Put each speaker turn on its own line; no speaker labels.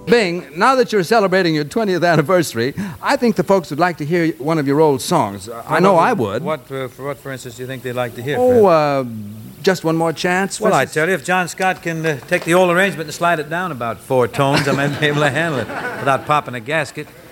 Bing, now that you're celebrating your 20th anniversary, I think the folks would like to hear one of your old songs. I know I would.
For instance, do you think they'd like to hear?
Oh, just one more chance?
Well, I tell you, if John Scott can take the old arrangement and slide it down about 4 tones, I might be able to handle it without popping a gasket.